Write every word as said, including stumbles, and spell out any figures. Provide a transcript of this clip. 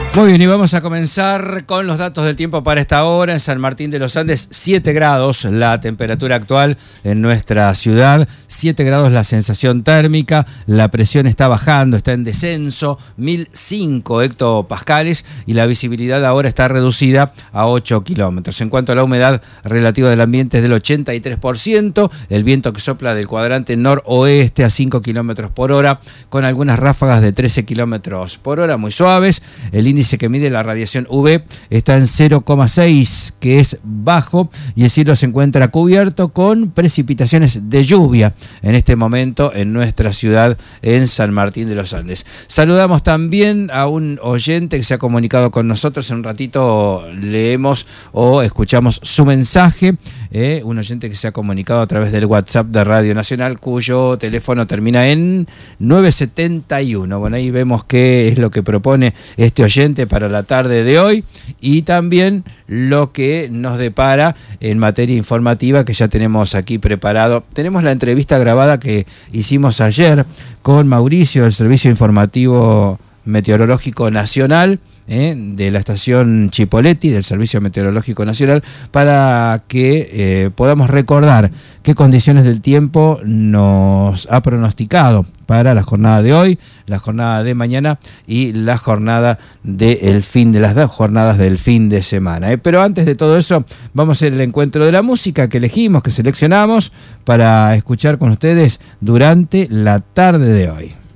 Muy bien, y vamos a comenzar con los datos del tiempo para esta hora. En San Martín de los Andes, siete grados la temperatura actual en nuestra ciudad, siete grados la sensación térmica, la presión está bajando, está en descenso, mil cinco hectopascales y la visibilidad ahora está reducida a ocho kilómetros. En cuanto a la humedad relativa del ambiente es del ochenta y tres por ciento, el viento que sopla del cuadrante noroeste a cinco kilómetros por hora, con algunas ráfagas de trece kilómetros por hora, muy suaves. El índice que mide la radiación U V está en cero coma seis, que es bajo, y el cielo se encuentra cubierto con precipitaciones de lluvia en este momento en nuestra ciudad, en San Martín de los Andes. Saludamos también a un oyente que se ha comunicado con nosotros. En un ratito leemos o escuchamos su mensaje, eh, un oyente que se ha comunicado a través del WhatsApp de Radio Nacional, cuyo teléfono termina en nueve setenta y uno. Bueno, ahí vemos qué es lo que propone este oyente para la tarde de hoy y también lo que nos depara en materia informativa que ya tenemos aquí preparado. Tenemos la entrevista grabada que hicimos ayer con Mauricio del Servicio Informativo Meteorológico Nacional, eh, de la estación Chipoleti, del Servicio Meteorológico Nacional, para que eh, podamos recordar qué condiciones del tiempo nos ha pronosticado para la jornada de hoy, la jornada de mañana y la jornada del fin de las dos jornadas del fin de semana. ¿eh? Pero antes de todo eso, vamos a hacer el encuentro de la música que elegimos, que seleccionamos para escuchar con ustedes durante la tarde de hoy.